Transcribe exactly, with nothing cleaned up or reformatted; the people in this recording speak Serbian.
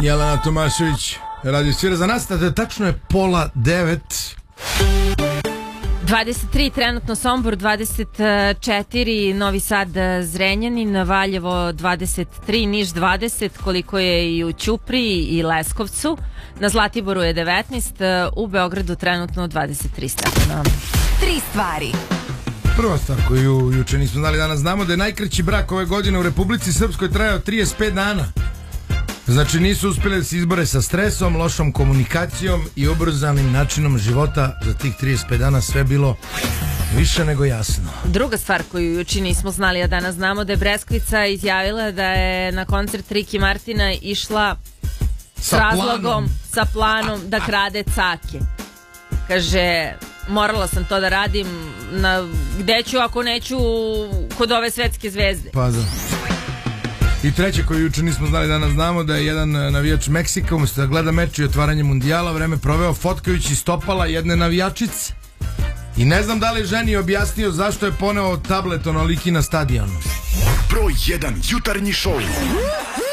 Jelena Tomašević radi svira za nas, da tačno je pola devet. dvadeset tri trenutno Sombor, dvadeset četiri Novi Sad, Zrenjanin, Valjevo dvadeset tri, Niš dvadeset, koliko je i u Ćupriji i Leskovcu. Na Zlatiboru je devetnaest, u Beogradu trenutno dvadeset tri stepena. Tri stvari. Prva stvar koju juče nismo znali, danas znamo da je najkraći brak ove godine u Republici Srpskoj trajao trideset pet dana. Znači nisu uspjeli da se izbore sa stresom, lošom komunikacijom i ubrzanim načinom života. Za tih trideset pet dana sve bilo više nego jasno. Druga stvar koju juče nismo znali, a danas znamo da je Breskvica izjavila da je na koncert Ricky Martina išla s Sa razlogom, planom. sa planom da krade cake. Kaže, morala sam to da radim, na, gde ću ako neću kod ove svetske zvezde. Pa da. I treće koju juče nismo znali, danas znamo da je jedan navijač Meksika umjesto da gleda meč i otvaranje mundijala vreme proveo fotkajući stopala jedne navijačice. I ne znam da li je ženi objasnio zašto je poneo tablet onoliki na stadionu. Broj jedan jutarnji šou.